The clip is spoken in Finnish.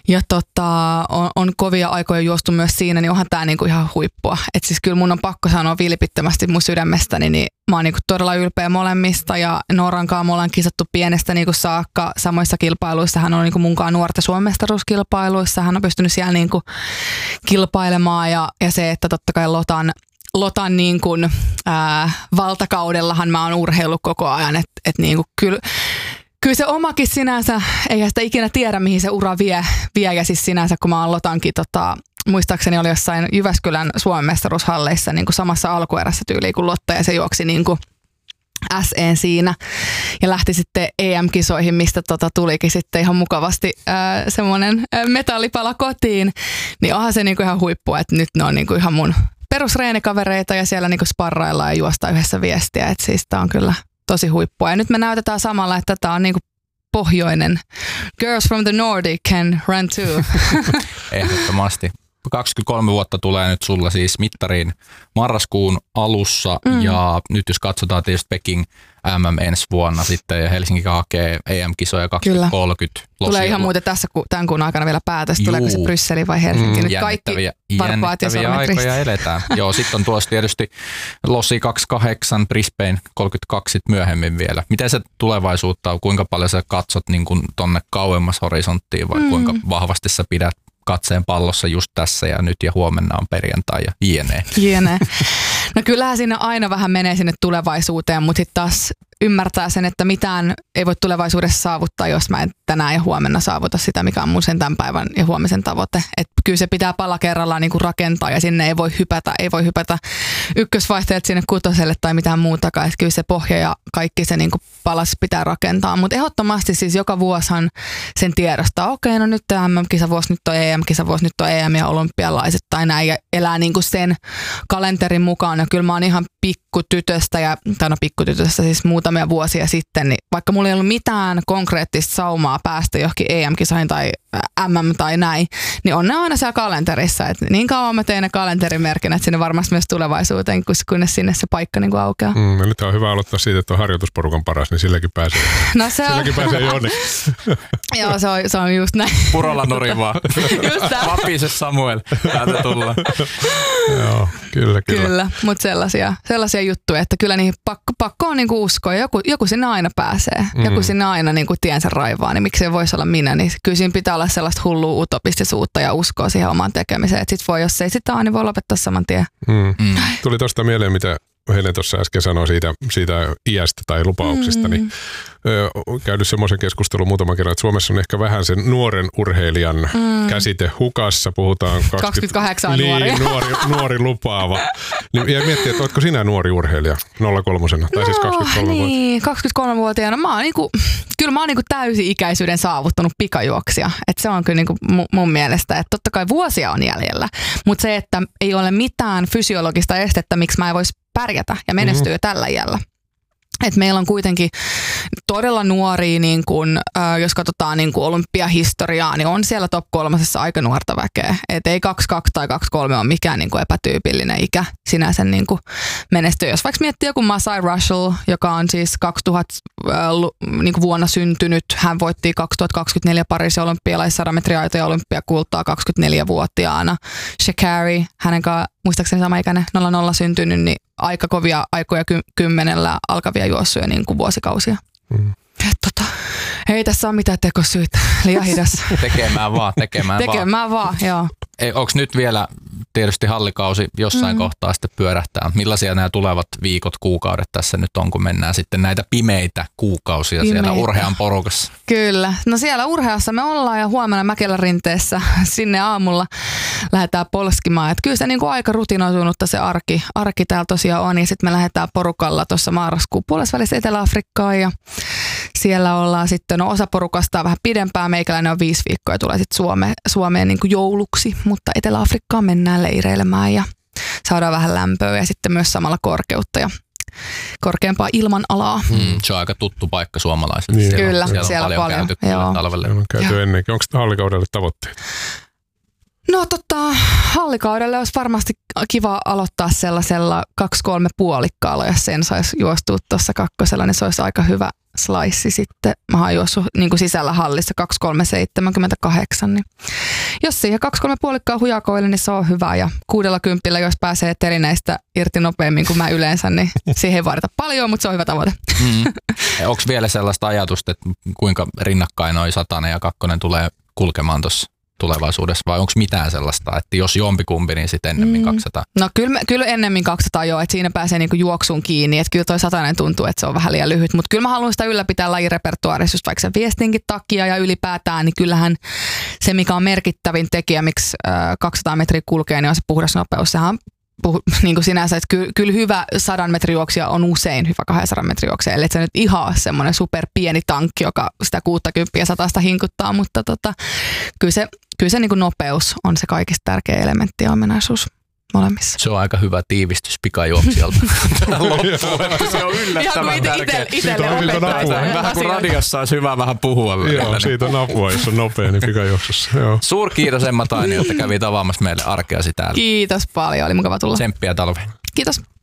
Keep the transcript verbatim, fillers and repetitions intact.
ja tota, on, on kovia aikoja juostu myös siinä, niin onhan tää niinku ihan huippua. Et siis kyllä mun on pakko sanoa vilpittömästi mun sydämestäni, niin mä oon niinku todella ylpeä molemmista ja Noorankaan me ollaan kisattu pienestä niinku saakka samoissa kilpailuissa. Hän on niinku munkaan nuorten Suomen mestaruuskilpailuissa. Hän on pystynyt siellä niinku kilpailemaan ja, ja se, että totta kai Lotan Lotan niin kuin, ää, valtakaudellahan mä oon urheillut koko ajan, että et niin kyllä, kyllä se omakin sinänsä, eihän sitä ikinä tiedä mihin se ura vie, vie ja siis sinänsä kun mä oon Lotankin, tota, muistaakseni oli jossain Jyväskylän Suomen mestaruushalleissa niin kuin samassa alkuerässä tyyliin kuin Lotta ja se juoksi niin kuin S E siinä ja lähti sitten E M-kisoihin, mistä tota tulikin sitten ihan mukavasti ää, semmoinen metallipala kotiin, niin onhan se niinku ihan huippua, että nyt ne on niinku ihan mun perusreenikavereita ja siellä niinku sparraillaan ja juostaan yhdessä viestiä, että siis tää on kyllä tosi huippua. Ja nyt me näytetään samalla, että tää on niinku pohjoinen. Girls from the Nordic can run too. Ehdottomasti. kaksikymmentäkolme vuotta tulee nyt sulla siis mittariin marraskuun alussa mm. ja nyt jos katsotaan tietysti Peking M M ensi vuonna sitten ja Helsinki hakee E M-kisoja kaksituhattakolmekymmentä. Tulee ihan muuten tässä tämän kuun aikana vielä päätös, tuleeko se Brysseli vai Helsinki. Mm, nyt kaikki varpaat ja sormet aikoja eletään. Joo, sitten on tuossa tietysti Losi kaksikymmentäkahdeksan, Brisbane kolmekymmentäkaksi sit myöhemmin vielä. Miten se tulevaisuutta on, kuinka paljon sä katsot niin kun tonne kauemmas horisonttiin vai mm. kuinka vahvasti sä pidät katseen pallossa just tässä ja nyt ja huomenna on perjantai ja jne. Jne. No kyllähän siinä aina vähän menee sinne tulevaisuuteen, mutta sitten taas ymmärtää sen, että mitään ei voi tulevaisuudessa saavuttaa, jos mä en tänään ja huomenna saavuta sitä, mikä on mun sen tämän päivän ja huomisen tavoite. Että kyllä se pitää pala kerrallaan niin kuin rakentaa ja sinne ei voi hypätä, ei voi hypätä ykkösvaihteet sinne kutoselle tai mitään muutakaan. Että kyllä se pohja ja kaikki se niin kuin palas pitää rakentaa. Mutta ehdottomasti siis joka vuosihan sen tiedostaa. Okei, no nyt on M M-kisavuosi, nyt on E M-kisavuosi, nyt on E M ja olympialaiset tai näin ja elää niin kuin sen kalenterin mukaan. Ja kyllä mä oon ihan pikkutytöstä ja, tai no pikkutytöstä siis muutamia vuosia sitten, niin vaikka mulla ei ollut mitään konkreettista saumaa päästä johonkin E M-kisoihin tai M M tai näin, niin on ne aina siellä kalenterissa. Et niin kauan mä tein ne kalenterimerkin, että sinne varmasti myös tulevaisuuteen, kunnes sinne se paikka niin kuin aukeaa. Mm, no nyt on hyvä aloittaa siitä, että on harjoitusporukan paras, niin silläkin pääsee. No se silläkin on. pääsee jonnekin. Joo, se on, se on just näin. Purolla nuri vaan. Vapise Samuel, täältä tullaan. Joo, kyllä, kyllä. Kyllä, mutta sellaisia, sellaisia juttuja, että kyllä niihin pakko, pakko on niinku uskoa. Joku, joku sinne aina pääsee. Mm. Joku sinne aina niinku tiensä raivaa, niin miksi se voisi olla minä. Niin kyllä siinä pitää olla sellaista hullua utopistisuutta ja uskoa siihen omaan tekemiseen. Että sit voi, jos ei sitä ole, niin voi lopettaa saman tien. Mm. Mm. Tuli tuosta mieleen, mitä Helen tuossa äsken sanoi siitä, siitä iästä tai lupauksista, mm. niin ö, käynyt semmoisen keskustelun muutaman kerran, että Suomessa on ehkä vähän sen nuoren urheilijan mm. käsite hukassa. Puhutaan kaksikymmentäkahdeksan niin, nuori. nuori. Nuori lupaava. Niin, ja miettii, että ootko sinä nuori urheilija nolla kolme tai no, siis kaksikymmentäkolme vuotta? Niin, kaksikymmentäkolme-vuotiaana. Mä oon niinku, kyllä mä oon niinku täysi-ikäisyyden saavuttanut pikajuoksija. Et se on kyllä niinku mun mielestä, että totta kai vuosia on jäljellä. Mutta se, että ei ole mitään fysiologista estettä, miksi mä en voisi pärjätä ja menestyä mm-hmm. tällä iällä. Et meillä on kuitenkin todella nuoria, niin kun, äh, jos katsotaan niin kun olympiahistoriaa, niin on siellä top kolmasessa aika nuorta väkeä. Et ei kaksikymmentäkaksi tai kaksikymmentäkolme ole mikään niin kun epätyypillinen ikä sinänsä niin kun menestyä. Jos vaikka miettii joku Masai Russell, joka on siis kaksituhatta äh, niin kun vuonna syntynyt, hän voitti kaksituhattakaksikymmentäneljä Pariisin olympialaisissa sata metriaita ja olympiakultaa kaksikymmentäneljävuotiaana. Sha'Carri, hänen kanssa muistaakseni sama ikäinen nolla nolla syntynyt, niin aika kovia aikoja ky- kymmenellä alkavia juossuja niin kuin vuosikausia. Mm. Tota, ei tässä ole mitään tekosyitä, liian hidas. Tekemään vaan, tekemään, tekemään vaan. vaan joo. Onko nyt vielä tietysti hallikausi jossain mm. kohtaa sitten pyörähtää? Millaisia nämä tulevat viikot, kuukaudet tässä nyt on, kun mennään sitten näitä pimeitä kuukausia pimeitä. Siellä urhean porukassa? Kyllä. No siellä urheassa me ollaan ja huomenna Mäkelärinteessä sinne aamulla lähdetään polskimaan. Et kyllä se niinku aika rutinoitunutta se arki, arki täällä tosiaan on. Ja sitten me lähdetään porukalla tuossa marraskuun puolessa välissä Etelä-Afrikkaan ja siellä ollaan sitten, no osa porukasta on vähän pidempään, meikäläinen on viisi viikkoa ja tulee sitten Suome, Suomeen niin kuin jouluksi, mutta Etelä-Afrikkaan mennään leireilemään ja saadaan vähän lämpöä ja sitten myös samalla korkeutta ja korkeampaa ilmanalaa. Mm, se on aika tuttu paikka suomalaisille. Niin. Siellä, kyllä, siellä on siellä paljon, paljon käyty kyllä talvelle. On käyty Joo. ennenkin. Onko hallikaudelle tavoitteet? No totta, hallikaudelle olisi varmasti kiva aloittaa sellaisella kaksi kolme puolikkaalla, jos sen saisi juostua tuossa kakkosella, niin se olisi aika hyvä, slice sitten. Mä oon juossut niin kuin sisällä hallissa kaksi kolme seitsemänkymmentäkahdeksan. Niin jos siihen kaksi kolme puolikkaa hujakoille, niin se on hyvä. Ja kuudella kympillä, jos pääsee telineistä irti nopeammin kuin mä yleensä, niin siihen ei vaadita paljon, mutta se on hyvä tavoite. Mm. Onko vielä sellaista ajatusta, että kuinka rinnakkain noi satanen ja kakkonen tulee kulkemaan tuossa tulevaisuudessa, vai onko mitään sellaista, että jos jompikumpi, niin sitten ennemmin kaksisataa? No kyllä, kyllä ennemmin kaksisataa joo, että siinä pääsee niinku juoksuun kiinni, että kyllä toi satanen tuntuu, että se on vähän liian lyhyt, mutta kyllä mä haluan sitä ylläpitää lajirepertuaarissa just vaikka sen viestinkin takia ja ylipäätään, niin kyllähän se, mikä on merkittävin tekijä, miksi kaksisataa metriä kulkee, niin on se puhdas nopeus. Sehän on puhu, niin kuin sinänsä, että kyllä, kyllä hyvä sadan metrin juoksija on usein hyvä kahdensadan metrin juoksija, eli se nyt ihan semmoinen super pieni tankki, joka sitä kuusikymmentä ja satasta hinkuttaa, mutta tota, kyllä se, kyllä se niin kuin nopeus on se kaikista tärkeä elementti ja ominaisuus molemmissa. Se on aika hyvä tiivistys pikajuoksijalta. Se on yllättävän tärkeä. Itselle opettaisi. Vähän kuin radiossa olisi hyvä vähän puhua. Joo, siitä on apua, jos on nopea, niin pikajuoksussa. Suurkiitos Emma Tainio, että kävit avaamassa meille arkeasi täällä. Kiitos paljon, oli mukava tulla. Tsemppiä talveen. Kiitos.